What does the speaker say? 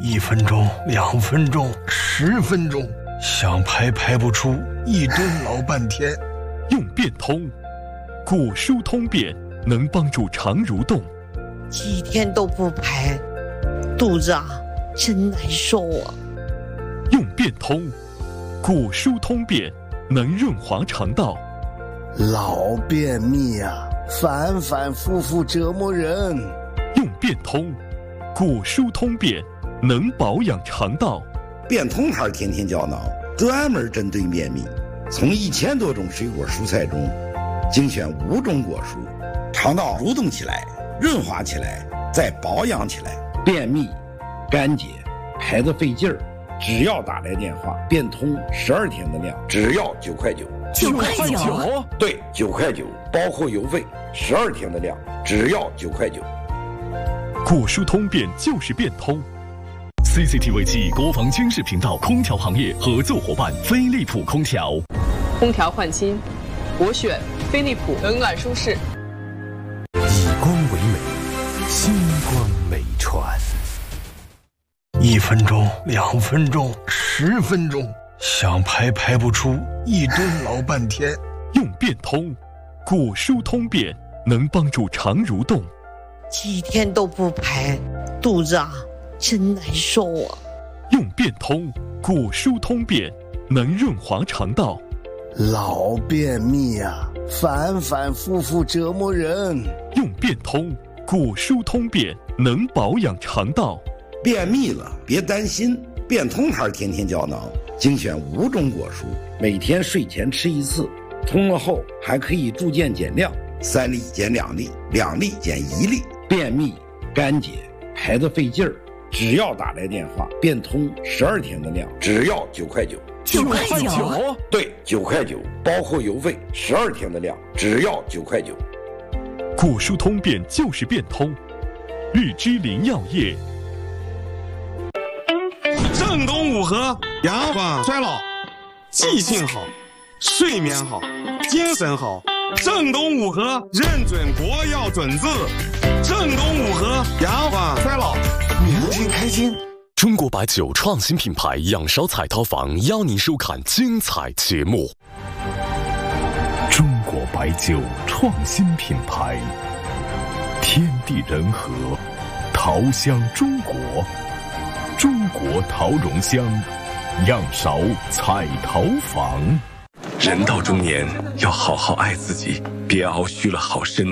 1分钟、2分钟、10分钟，想排不出，一蹲老半天。 用变通，果蔬通便能帮助肠蠕动。 几天都不排，肚子真难受啊。 用变通，果蔬通便能润滑肠道。 老便秘反反复复折磨人。 用变通，果蔬通便能保养肠道。 变通牌天天胶囊专门针对便秘，从1000多种水果蔬菜中精选5种果蔬，肠道蠕动起来，润滑起来，再保养起来。便秘、干结、排得费劲儿，只要打来电话，变通12天的量，只要9块9。 9块9？ 对，9块9，包括邮费，12天的量，只要9块9。 果蔬通便就是变通。 CCTV 7国防军事频道空调行业合作伙伴飞利浦空调。 空调换新，我选飞利浦，冷暖舒适。 以光为美，星光美传。 1分钟、2分钟、10分钟，想排不出，一蹲老半天。 用变通，果蔬通便能帮助肠蠕动。 几天都不排，肚子真难受啊。 用变通，果蔬通便能润滑肠道。 老便秘反反复复折磨人。 用变通，果蔬通便能保养肠道。 便秘了别担心，变通牌天天胶囊精选5种果蔬，每天睡前吃1次，通了后还可以逐渐减量，3粒减2粒，2粒减1粒。便秘、干结、排得费劲儿，只要打来电话，变通12天的量，只要9块9。 9块9？ 对，9块9，包括邮费，12天的量，只要9块9。 果蔬通便就是变通。绿之林药业。 正东5合，延缓衰老，记性好，睡眠好，精神好。正东5合认准国药准字，正东5合延缓衰老，年轻开心。 中国白酒创新品牌仰韶彩陶坊邀您收看精彩节目。 中国白酒创新品牌，天地人和，陶香中国，中国陶容香，仰韶彩陶坊。 人到中年，要好好爱自己，别熬虚了好身。